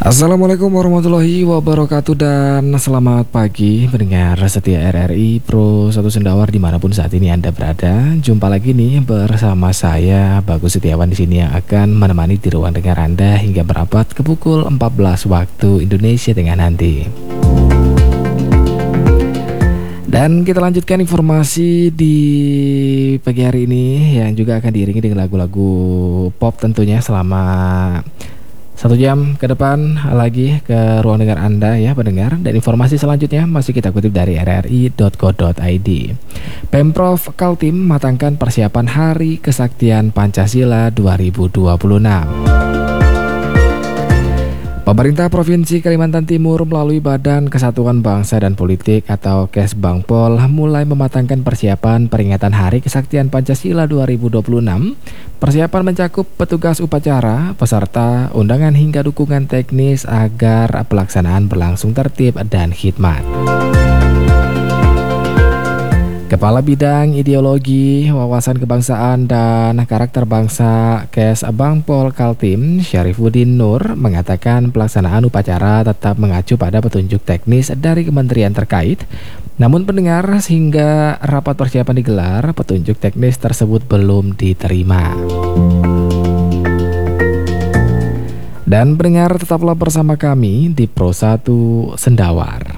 Assalamualaikum warahmatullahi wabarakatuh dan selamat pagi pendengar setia RRI Pro 1 Sendawar dimanapun saat ini Anda berada. Jumpa lagi nih bersama saya Bagus Setiawan di sini yang akan menemani di ruang dengar Anda hingga merapat ke pukul 14 waktu Indonesia Tengah nanti. Dan kita lanjutkan informasi di pagi hari ini yang juga akan diiringi dengan lagu-lagu pop tentunya selama 1 jam ke depan lagi ke ruang dengar Anda ya pendengar. Dan informasi selanjutnya masih kita kutip dari rri.co.id. Pemprov Kaltim matangkan persiapan Hari Kesaktian Pancasila 2026. Pemerintah Provinsi Kalimantan Timur melalui Badan Kesatuan Bangsa dan Politik atau Kesbangpol mulai mematangkan persiapan peringatan Hari Kesaktian Pancasila 2026. Persiapan mencakup petugas upacara, peserta, undangan hingga dukungan teknis agar pelaksanaan berlangsung tertib dan khidmat. Kepala Bidang Ideologi, Wawasan Kebangsaan dan Karakter Bangsa Kesbangpol Kaltim, Syarifuddin Nur, mengatakan pelaksanaan upacara tetap mengacu pada petunjuk teknis dari kementerian terkait. Namun pendengar, hingga rapat persiapan digelar, petunjuk teknis tersebut belum diterima. Dan pendengar, tetaplah bersama kami di Pro 1 Sendawar.